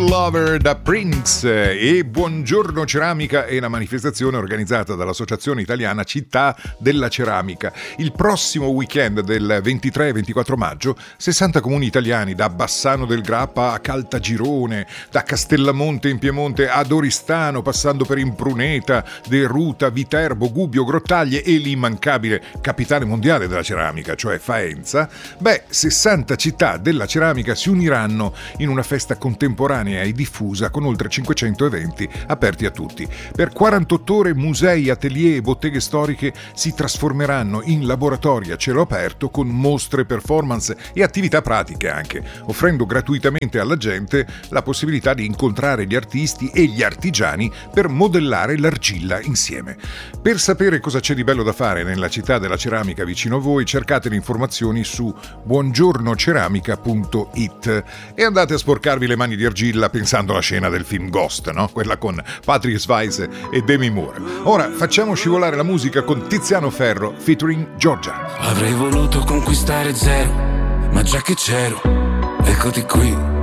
Lover da Prince. E Buongiorno Ceramica è una manifestazione organizzata dall'Associazione Italiana Città della Ceramica. Il prossimo weekend del 23 e 24 maggio 60 comuni italiani, da Bassano del Grappa a Caltagirone, da Castellamonte in Piemonte ad Oristano, passando per Impruneta, De Ruta, Viterbo, Gubbio, Grottaglie e l'immancabile capitale mondiale della ceramica, cioè Faenza, 60 città della ceramica si uniranno in una festa contemporanea e diffusa con oltre 500 eventi aperti a tutti. Per 48 ore musei, atelier e botteghe storiche si trasformeranno in laboratori a cielo aperto con mostre, performance e attività pratiche anche, offrendo gratuitamente alla gente la possibilità di incontrare gli artisti e gli artigiani per modellare l'argilla insieme. Per sapere cosa c'è di bello da fare nella città della ceramica vicino a voi, cercate le informazioni su buongiornoceramica.it e andate a sporcarvi le mani di argilla pensando alla scena del film Ghost, no? Quella con Patrick Swayze e Demi Moore. Ora facciamo scivolare la musica con Tiziano Ferro featuring Giorgia. Avrei voluto conquistare zero, ma già che c'ero, eccoti qui.